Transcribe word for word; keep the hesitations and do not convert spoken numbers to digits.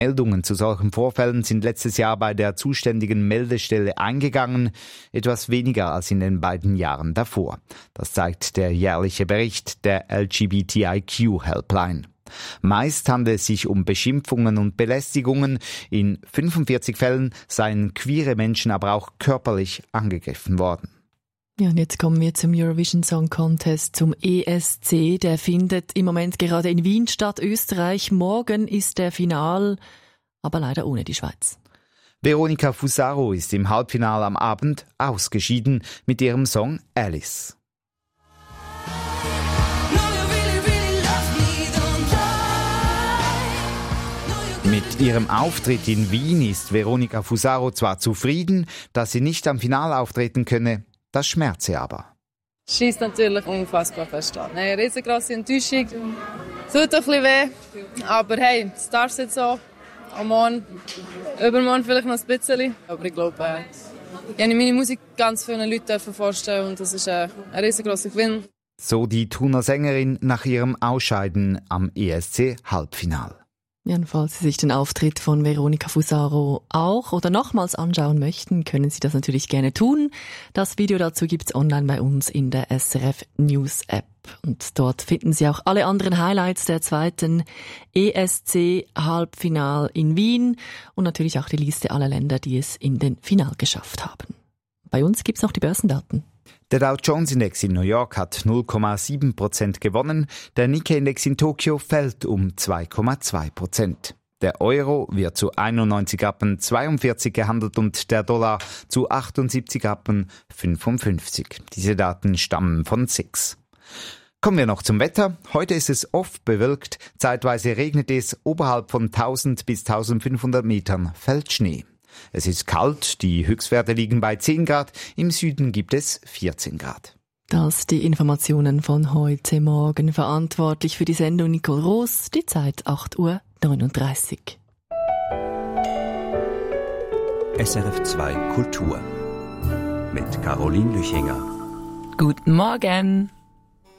Meldungen zu solchen Vorfällen sind letztes Jahr bei der zuständigen Meldestelle eingegangen, etwas weniger als in den beiden Jahren davor. Das zeigt der jährliche Bericht der L G B T I Q Helpline. Meist handelt es sich um Beschimpfungen und Belästigungen. In fünfundvierzig Fällen seien queere Menschen aber auch körperlich angegriffen worden. Ja, und jetzt kommen wir zum Eurovision Song Contest, zum E S C. Der findet im Moment gerade in Wien statt, Österreich. Morgen ist der Final, aber leider ohne die Schweiz. Veronica Fusaro ist im Halbfinale am Abend ausgeschieden mit ihrem Song Alice. Mit ihrem Auftritt in Wien ist Veronica Fusaro zwar zufrieden, dass sie nicht am Finale auftreten könne, das schmerze aber. Es scheisst natürlich unfassbar fest an. Eine riesengroße Enttäuschung. Es tut ein bisschen weh, aber hey, es darf jetzt so. Am Morgen, übermorgen vielleicht noch ein bisschen. Aber ich glaube, äh, ich habe meine Musik ganz vielen Leuten vorstellen und das ist äh, ein riesengroßer Gewinn. So die Thuner Sängerin nach ihrem Ausscheiden am E S C-Halbfinal. Ja, und falls Sie sich den Auftritt von Veronica Fusaro auch oder nochmals anschauen möchten, können Sie das natürlich gerne tun. Das Video dazu gibt's online bei uns in der S R F News App. Und dort finden Sie auch alle anderen Highlights der zweiten E S C-Halbfinal in Wien und natürlich auch die Liste aller Länder, die es in den Final geschafft haben. Bei uns gibt's noch die Börsendaten. Der Dow Jones Index in New York hat null Komma sieben Prozent gewonnen, der Nikkei Index in Tokio fällt um zwei Komma zwei Prozent. Der Euro wird zu einundneunzig Rappen zweiundvierzig gehandelt und der Dollar zu achtundsiebzig Rappen fünfundfünfzig. Diese Daten stammen von S I X. Kommen wir noch zum Wetter. Heute ist es oft bewölkt, zeitweise regnet es, oberhalb von tausend bis eintausendfünfhundert Metern fällt Schnee. Es ist kalt, die Höchstwerte liegen bei zehn Grad, im Süden gibt es vierzehn Grad. Das die Informationen von heute Morgen. Verantwortlich für die Sendung Nicole Roos, die Zeit acht Uhr neununddreißig. S R F zwei Kultur mit Caroline Lüchinger. Guten Morgen.